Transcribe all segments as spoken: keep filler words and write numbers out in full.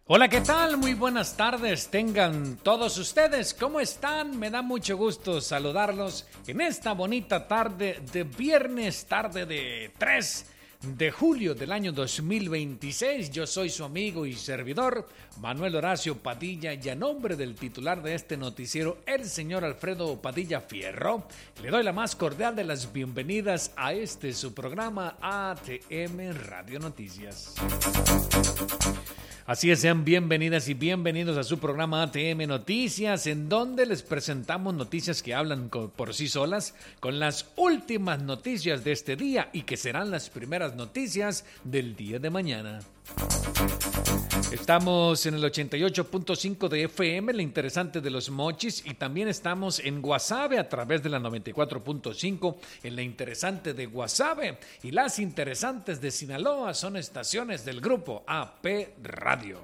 Hola, ¿qué tal? Muy buenas tardes tengan todos ustedes. ¿Cómo están? Me da mucho gusto saludarlos en esta bonita tarde de viernes, tarde de tres de julio del año dos mil veintiséis. Yo soy su amigo y servidor, Manuel Horacio Padilla, y a nombre del titular de este noticiero, el señor Alfredo Padilla Fierro, le doy la más cordial de las bienvenidas a este su programa A T M Radio Noticias. Así es, sean bienvenidas y bienvenidos a su programa A T M Noticias, en donde les presentamos noticias que hablan por sí solas, con las últimas noticias de este día y que serán las primeras noticias del día de mañana. Estamos en el ochenta y ocho punto cinco de F M, la interesante de los Mochis, y también estamos en Guasave a través de la noventa y cuatro punto cinco en la interesante de Guasave, y las interesantes de Sinaloa son estaciones del grupo A P Radio.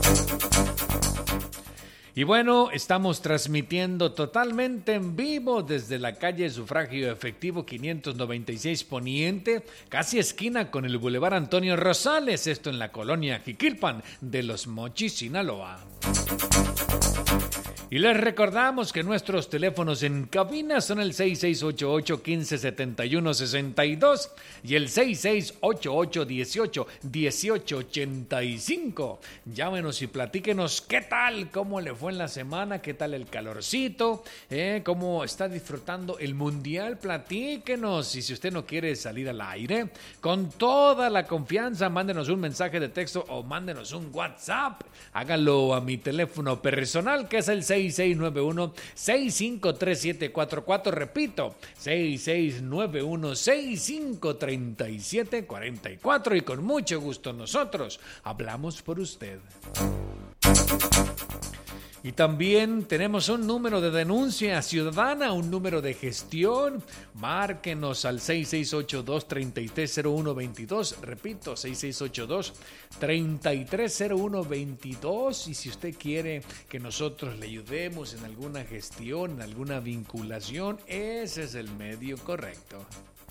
Y bueno, estamos transmitiendo totalmente en vivo desde la calle Sufragio Efectivo quinientos noventa y seis Poniente, casi esquina con el Boulevard Antonio Rosales, esto en la colonia Jiquilpan de Los Mochis, Sinaloa. Y les recordamos que nuestros teléfonos en cabina son el seis seis ocho ocho, uno cinco siete uno, seis dos y el seis seis ocho ocho, uno ocho, uno ocho ocho cinco. Llámenos y platíquenos qué tal, cómo le fue en la semana, qué tal el calorcito, eh, cómo está disfrutando el mundial, platíquenos. Y si usted no quiere salir al aire, con toda la confianza, mándenos un mensaje de texto o mándenos un WhatsApp. Hágalo a mi teléfono personal, que es el seis seis nueve uno, seis cinco tres siete cuatro cuatro, repito, seis seis nueve uno, seis cinco tres siete cuatro cuatro, y con mucho gusto nosotros hablamos por usted. Y también tenemos un número de denuncia ciudadana, un número de gestión. Márquenos al seis seis ocho dos, tres tres cero uno dos dos, repito, seis seis ocho dos, tres tres cero uno dos dos. Y si usted quiere que nosotros le ayudemos en alguna gestión, en alguna vinculación, ese es el medio correcto.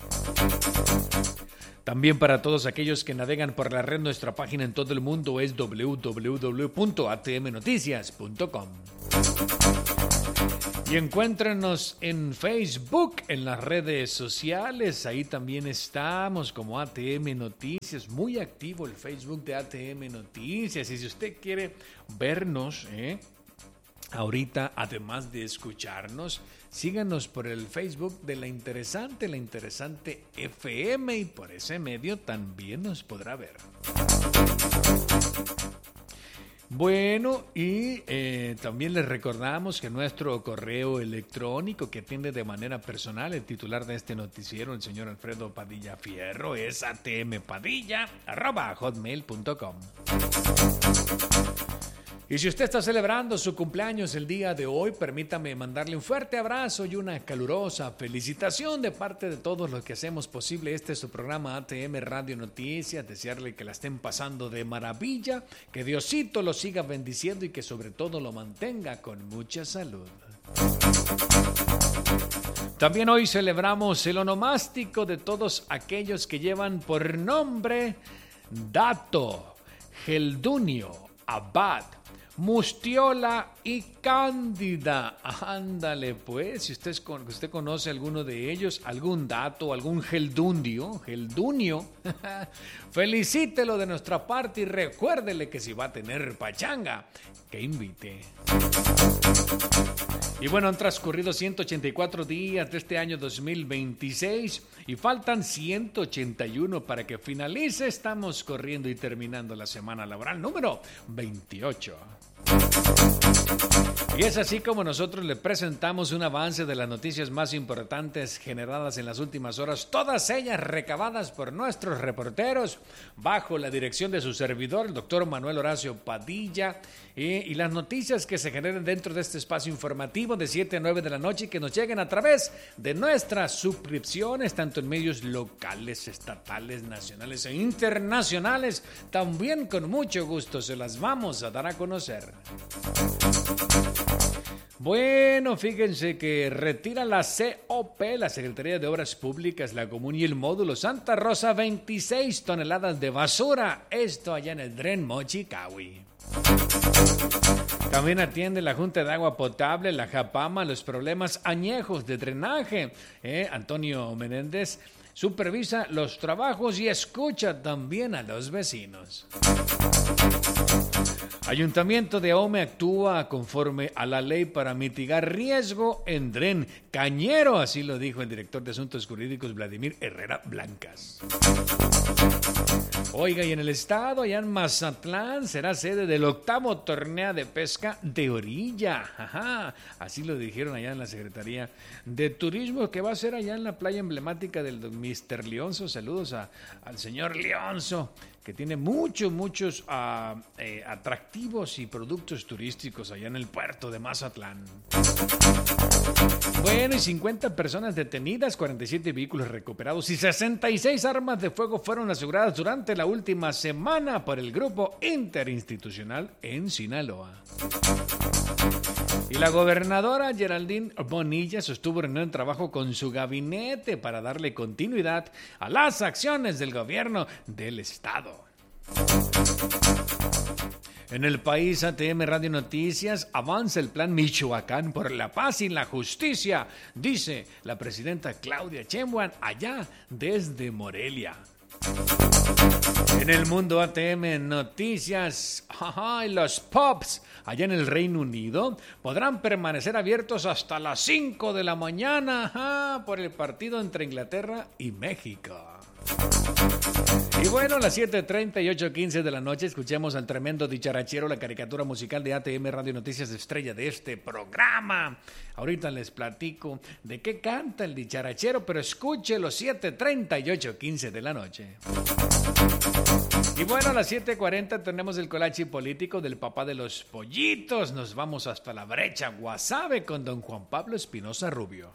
También para todos aquellos que navegan por la red, nuestra página en todo el mundo es doble u doble u doble u punto a t m noticias punto com. Y encuéntrenos en Facebook, en las redes sociales, ahí también estamos como A T M Noticias, muy activo el Facebook de A T M Noticias. Y si usted quiere vernos, ¿eh? ahorita, además de escucharnos, síganos por el Facebook de La Interesante, La Interesante F M, y por ese medio también nos podrá ver. Bueno, y eh, también les recordamos que nuestro correo electrónico que atiende de manera personal el titular de este noticiero, el señor Alfredo Padilla Fierro, es a t m padilla arroba hotmail punto com. Y si usted está celebrando su cumpleaños el día de hoy, permítame mandarle un fuerte abrazo y una calurosa felicitación de parte de todos los que hacemos posible este es su programa A T M Radio Noticias. Desearle que la estén pasando de maravilla, que Diosito lo siga bendiciendo y que sobre todo lo mantenga con mucha salud. También hoy celebramos el onomástico de todos aquellos que llevan por nombre Dato, Geldunio, Abad, Mustiola y Cándida. Ándale pues, si usted, usted conoce alguno de ellos, algún dato, algún geldunio, geldunio, felicítelo de nuestra parte y recuérdele que si va a tener pachanga, que invite. Y bueno, han transcurrido ciento ochenta y cuatro días de este año dos mil veintiséis y faltan ciento ochenta y uno para que finalice. Estamos corriendo y terminando la semana laboral número veintiocho. Y es así como nosotros le presentamos un avance de las noticias más importantes generadas en las últimas horas, todas ellas recabadas por nuestros reporteros bajo la dirección de su servidor, el doctor Manuel Horacio Padilla, eh, y las noticias que se generen dentro de este espacio informativo de siete a nueve de la noche y que nos lleguen a través de nuestras suscripciones, tanto en medios locales, estatales, nacionales e internacionales. También con mucho gusto se las vamos a dar a conocer. Bueno, fíjense que retira la C O P, la Secretaría de Obras Públicas, la Común y el Módulo Santa Rosa, veintiséis toneladas de basura. Esto allá en el Dren Mochicawi. También atiende la Junta de Agua Potable, la Japama, los problemas añejos de drenaje. ¿eh? Antonio Menéndez supervisa los trabajos y escucha también a los vecinos. Ayuntamiento de Ahome actúa conforme a la ley para mitigar riesgo en Dren Cañero, así lo dijo el director de Asuntos Jurídicos Vladimir Herrera Blancas. Oiga, y en el estado, allá en Mazatlán, será sede del octavo torneo de pesca de orilla. Ajá, así lo dijeron allá en la Secretaría de Turismo, que va a ser allá en la playa emblemática del mister Leonzo. Saludos a, al señor Leonzo, que tiene muchos, muchos uh, eh, atractivos y productos turísticos allá en el puerto de Mazatlán. Bueno, y cincuenta personas detenidas, cuarenta y siete vehículos recuperados y sesenta y seis armas de fuego fueron aseguradas durante la última semana por el Grupo Interinstitucional en Sinaloa. Y la gobernadora Geraldine Bonilla sostuvo reunión de trabajo con su gabinete para darle continuidad a las acciones del gobierno del estado. En el país, A T M Radio Noticias, avanza el plan Michoacán por la paz y la justicia, dice la presidenta Claudia Sheinbaum allá desde Morelia. En el mundo, A T M Noticias, ajá, y los pubs allá en el Reino Unido podrán permanecer abiertos hasta las cinco de la mañana, ajá, por el partido entre Inglaterra y México. Y bueno, a las siete treinta y ocho quince de la noche escuchemos al tremendo dicharachero, la caricatura musical de A T M Radio Noticias, estrella de este programa. Ahorita les platico de qué canta el dicharachero, pero escúchelo, siete treinta y ocho quince de la noche. Y bueno, a las siete cuarenta tenemos el colachi político del papá de los pollitos. Nos vamos hasta la brecha Guasave con don Juan Pablo Espinosa Rubio.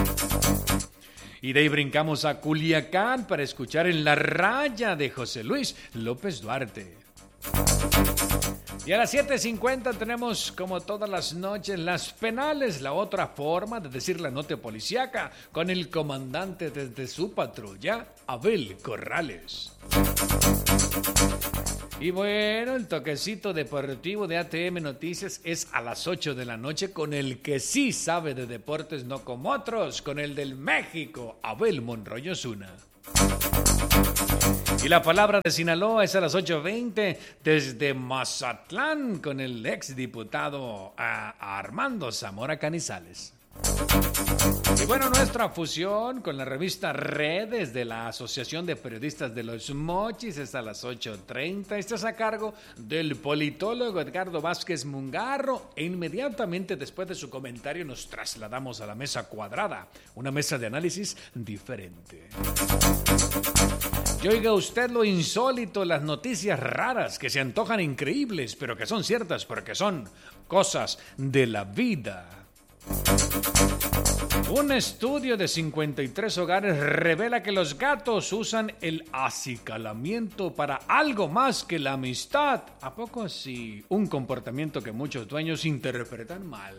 Y de ahí brincamos a Culiacán para escuchar En la Raya de José Luis López Duarte. Y a las siete cincuenta tenemos, como todas las noches, Las Penales, la otra forma de decir la nota policíaca, con el comandante desde su patrulla, Abel Corrales. Y bueno, el toquecito deportivo de A T M Noticias es a las ocho de la noche con el que sí sabe de deportes, no como otros, con el del México, Abel Monroy Osuna. Y la palabra de Sinaloa es a las ocho veinte desde Mazatlán con el exdiputado Armando Zamora Canizales. Y bueno, nuestra fusión con la revista Redes de la Asociación de Periodistas de los Mochis es a las ocho treinta. Esto es a cargo del politólogo Edgardo Vázquez Mungarro. E inmediatamente después de su comentario nos trasladamos a la mesa cuadrada, una mesa de análisis diferente. Y oiga usted lo insólito, las noticias raras que se antojan increíbles, pero que son ciertas porque son cosas de la vida. Un estudio de cincuenta y tres hogares revela que los gatos usan el acicalamiento para algo más que la amistad. ¿A poco sí? Un comportamiento que muchos dueños interpretan mal.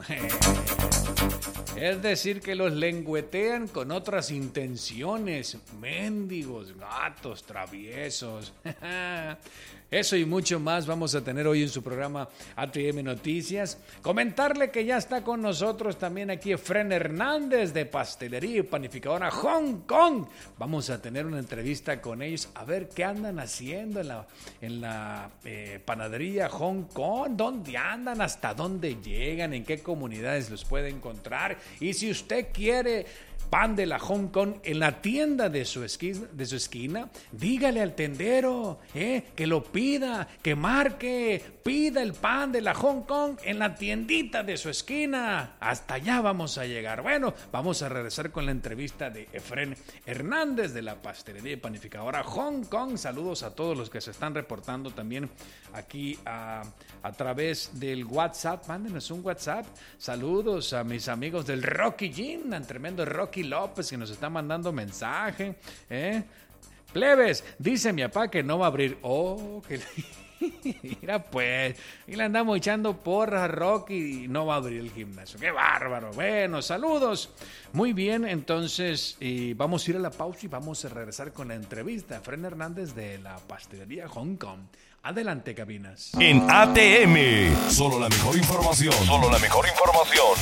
Es decir, que los lengüetean con otras intenciones. Mendigos, gatos, traviesos. Eso y mucho más vamos a tener hoy en su programa A T M Noticias. Comentarle que ya está con nosotros también aquí Efren Hernández de Pastelería y Panificadora Hong Kong. Vamos a tener una entrevista con ellos a ver qué andan haciendo en la, en la eh, panadería Hong Kong. ¿Dónde andan? ¿Hasta dónde llegan? ¿En qué comunidades los puede encontrar? Y si usted quiere pan de la Hong Kong en la tienda de su esquina, de su esquina, dígale al tendero eh, que lo pida, que marque, pida el pan de la Hong Kong en la tiendita de su esquina. Hasta allá vamos a llegar. Bueno, vamos a regresar con la entrevista de Efren Hernández de la Pastelería y Panificadora Hong Kong. Saludos a todos los que se están reportando también aquí a, a través del WhatsApp. Mándenos un WhatsApp. Saludos a mis amigos del Rocky Gym, al tremendo Rocky López que nos está mandando mensaje, ¿eh? Plebes, dice mi papá que no va a abrir. Oh, que... Mira pues, y le andamos echando porras a Rocky y no va a abrir el gimnasio. ¡Qué bárbaro! Bueno, saludos. Muy bien, entonces eh, vamos a ir a la pausa y vamos a regresar con la entrevista. Efraín Hernández de la pastelería Hong Kong. Adelante, cabinas. En A T M, solo la mejor información. Solo la mejor información.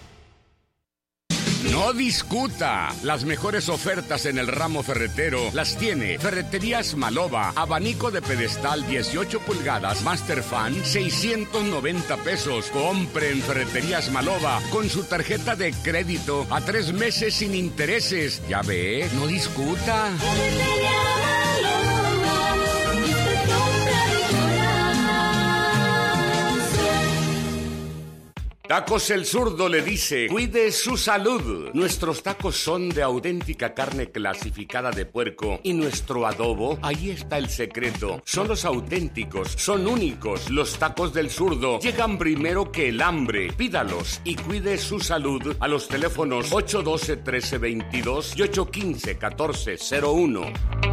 No discuta. Las mejores ofertas en el ramo ferretero las tiene Ferreterías Malova. Abanico de pedestal dieciocho pulgadas, Master Fan, seiscientos noventa pesos. Compre en Ferreterías Malova con su tarjeta de crédito a tres meses sin intereses. Ya ve, no discuta. Tacos El Zurdo le dice, cuide su salud. Nuestros tacos son de auténtica carne clasificada de puerco y nuestro adobo, ahí está el secreto. Son los auténticos, son únicos. Los tacos del Zurdo llegan primero que el hambre. Pídalos y cuide su salud a los teléfonos ocho uno dos, uno tres dos dos y ocho uno cinco, uno cuatro cero uno.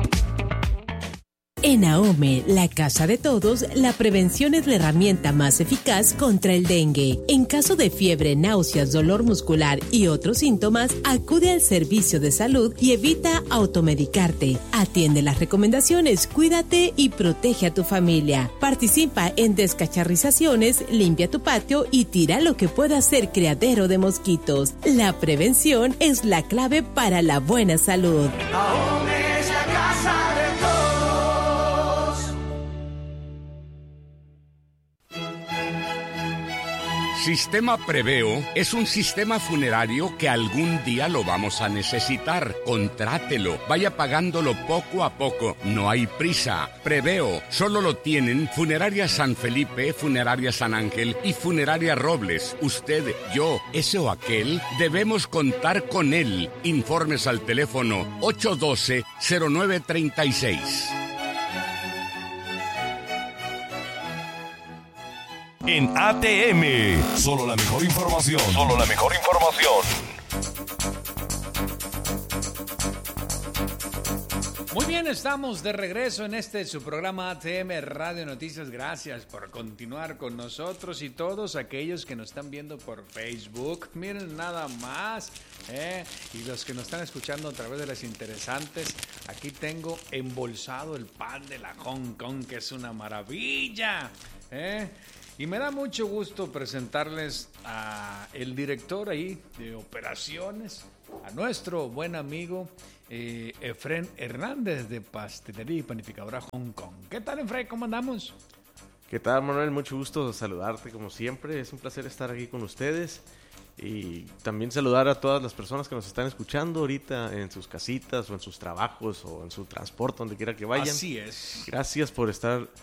En AOME, la casa de todos, la prevención es la herramienta más eficaz contra el dengue. En caso de fiebre, náuseas, dolor muscular y otros síntomas, acude al servicio de salud y evita automedicarte. Atiende las recomendaciones, cuídate y protege a tu familia. Participa en descacharrizaciones, limpia tu patio y tira lo que pueda ser criadero de mosquitos. La prevención es la clave para la buena salud. AOME es la casa de todos. Sistema Preveo es un sistema funerario que algún día lo vamos a necesitar. Contrátelo, vaya pagándolo poco a poco, no hay prisa. Preveo solo lo tienen Funeraria San Felipe, Funeraria San Ángel y Funeraria Robles. Usted, yo, ese o aquel, debemos contar con él. Informes al teléfono ocho uno dos, cero nueve tres seis. En A T M, solo la mejor información. Solo la mejor información. Muy bien, estamos de regreso en este su programa A T M Radio Noticias. Gracias por continuar con nosotros y todos aquellos que nos están viendo por Facebook. Miren nada más, ¿eh? Y los que nos están escuchando a través de las interesantes. Aquí tengo embolsado el pan de la Hong Kong, que es una maravilla, ¿eh? Y me da mucho gusto presentarles a el director ahí de operaciones, a nuestro buen amigo eh, Efraín Hernández de Pastelería y Panificadora Hong Kong. ¿Qué tal, Efraín? ¿Cómo andamos? ¿Qué tal, Manuel? Mucho gusto saludarte como siempre. Es un placer estar aquí con ustedes. Y también saludar a todas las personas que nos están escuchando ahorita en sus casitas o en sus trabajos o en su transporte, donde quiera que vayan. Así es. Gracias por estar